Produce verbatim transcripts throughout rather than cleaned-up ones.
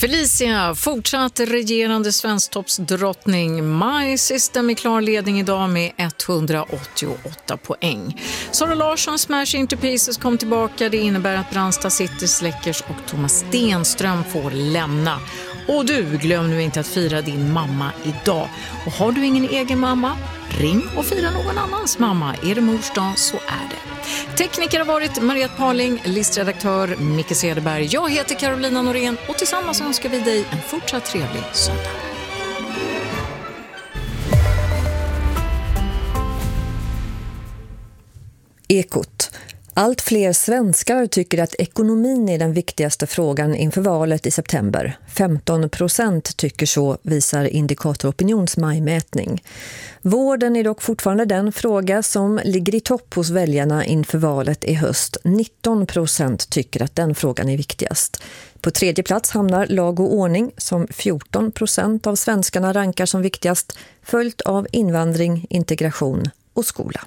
Felicia, fortsatt regerande svensktoppsdrottning. My System i klar ledning idag med etthundraåttioåtta poäng. Sara Larsson Smash Into Pieces kom tillbaka. Det innebär att Brandsta City Släckers och Thomas Stenström får lämna. Och du, glöm nu inte att fira din mamma idag. Och har du ingen egen mamma, ring och fira någon annans mamma. Är det mors dag så är det. Tekniker har varit Mariette Parling, listredaktör Micke Cederberg. Jag heter Carolina Norén och tillsammans önskar vi dig en fortsatt trevlig söndag. Ekot. Allt fler svenskar tycker att ekonomin är den viktigaste frågan inför valet i september. femton procent tycker så, visar Indikator Opinions majmätning. Vården är dock fortfarande den fråga som ligger i topp hos väljarna inför valet i höst. nitton procent tycker att den frågan är viktigast. På tredje plats hamnar lag och ordning som fjorton procent av svenskarna rankar som viktigast, följt av invandring, integration och skola.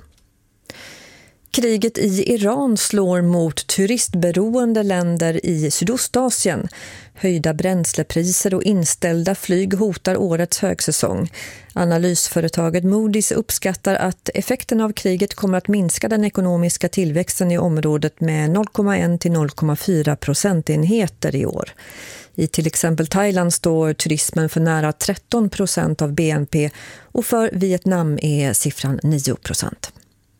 Kriget i Iran slår mot turistberoende länder i Sydostasien. Höjda bränslepriser och inställda flyg hotar årets högsäsong. Analysföretaget Moody's uppskattar att effekten av kriget kommer att minska den ekonomiska tillväxten i området med noll komma ett till noll komma fyra procentenheter i år. I till exempel Thailand står turismen för nära tretton procent av B N P och för Vietnam är siffran nio procent.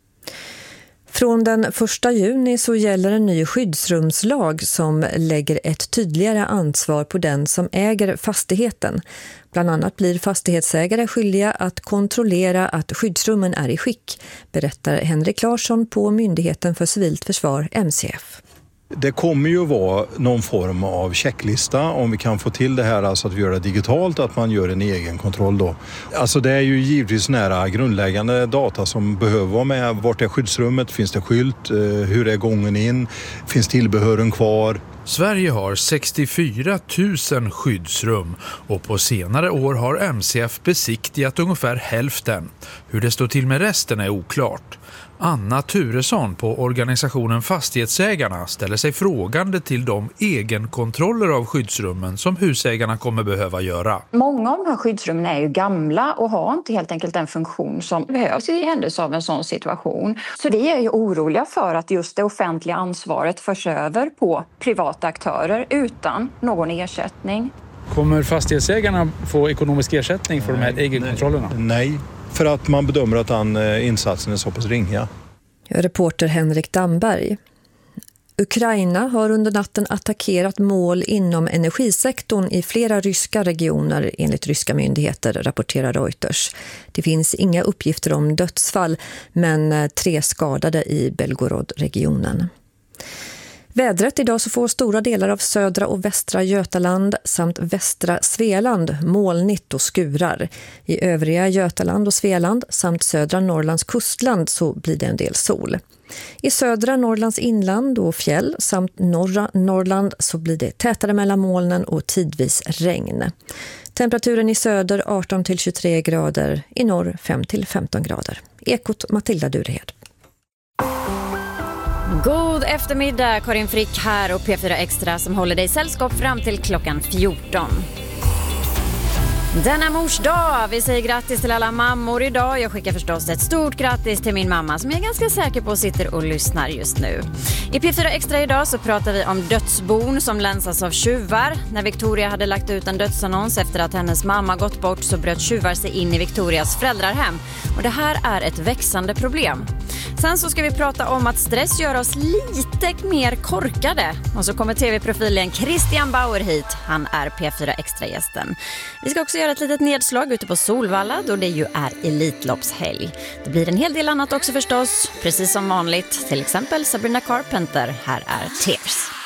Från den första juni så gäller en ny skyddsrumslag som lägger ett tydligare ansvar på den som äger fastigheten. Bland annat blir fastighetsägare skyldiga att kontrollera att skyddsrummen är i skick, berättar Henrik Larsson på Myndigheten för civilt försvar M C F. Det kommer ju vara någon form av checklista om vi kan få till det här, alltså att vi gör det digitalt, att man gör en egen kontroll då. Alltså det är ju givetvis nära grundläggande data som behöver vara med. Vart är skyddsrummet? Finns det skylt? Hur är gången in? Finns tillbehören kvar? Sverige har sextiofyra tusen skyddsrum och på senare år har M C F besiktigat ungefär hälften. Hur det står till med resten är oklart. Anna Turesson på organisationen Fastighetsägarna ställer sig frågande till de egenkontroller av skyddsrummen som husägarna kommer behöva göra. Många av de här skyddsrummen är ju gamla och har inte helt enkelt den funktion som behövs i händelse av en sån situation. Så vi är ju oroliga för att just det offentliga ansvaret förs över på privata aktörer utan någon ersättning. Kommer fastighetsägarna få ekonomisk ersättning för nej, de här egenkontrollerna? Nej, för att man bedömer att den insatsen är så pass ringa. Reporter Henrik Damberg. Ukraina har under natten attackerat mål inom energisektorn i flera ryska regioner enligt ryska myndigheter, rapporterar Reuters. Det finns inga uppgifter om dödsfall, men tre skadade i Belgorod-regionen. Vädret idag så får stora delar av södra och västra Götaland samt västra Svealand molnigt och skurar. I övriga Götaland och Svealand samt södra Norrlands kustland så blir det en del sol. I södra Norrlands inland och fjäll samt norra Norrland så blir det tätare mellan molnen och tidvis regn. Temperaturen i söder arton till tjugotre grader, i norr fem till femton grader. Ekot Matilda Durehed. God eftermiddag, Karin Frick här och P fyra Extra som håller dig sällskap fram till klockan fjorton. Denna mors dag. Vi säger grattis till alla mammor idag. Jag skickar förstås ett stort grattis till min mamma som jag är ganska säker på sitter och lyssnar just nu. I P fyra Extra idag så pratar vi om dödsbon som länsas av tjuvar. När Victoria hade lagt ut en dödsannons efter att hennes mamma gått bort så bröt tjuvar sig in i Victorias föräldrahem. Och det här är ett växande problem. Sen så ska vi prata om att stress gör oss lite mer korkade. Och så kommer tv-profilen Christian Bauer hit. Han är P fyra Extra-gästen. Vi ska också göra ett litet nedslag ute på Solvalla då det ju är Elitloppshelg. Det blir en hel del annat också förstås, precis som vanligt. Till exempel Sabrina Carpenter. Här är Tears.